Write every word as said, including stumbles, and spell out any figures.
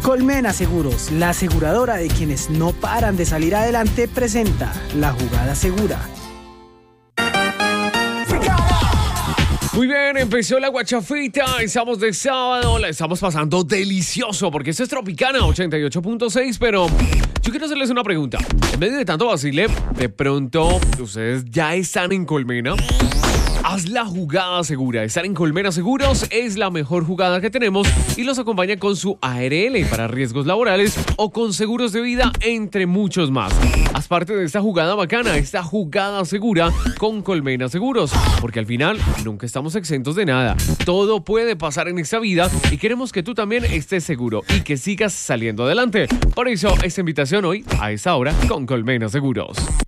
Colmena Seguros, la aseguradora de quienes no paran de salir adelante, presenta La Jugada Segura. Muy bien, empezó la guachafita, estamos de sábado, la estamos pasando delicioso porque esto es Tropicana ochenta y ocho punto seis, pero yo quiero hacerles una pregunta. En medio de tanto vacile, de pronto ustedes ya están en Colmena. Haz la jugada segura. Estar en Colmena Seguros es la mejor jugada que tenemos y los acompaña con su A R L para riesgos laborales o con seguros de vida, entre muchos más. Haz parte de esta jugada bacana, esta jugada segura con Colmena Seguros, porque al final nunca estamos exentos de nada. Todo puede pasar en esta vida y queremos que tú también estés seguro y que sigas saliendo adelante. Por eso, esta invitación hoy a esta hora con Colmena Seguros.